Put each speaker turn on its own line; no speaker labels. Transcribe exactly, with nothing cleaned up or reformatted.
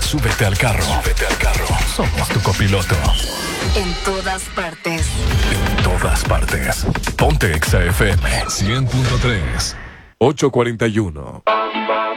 Súbete al carro. Súbete al carro. Somos tu copiloto.
En todas partes.
En todas partes. Ponte Exa F M cien punto tres. ocho cuarenta y uno.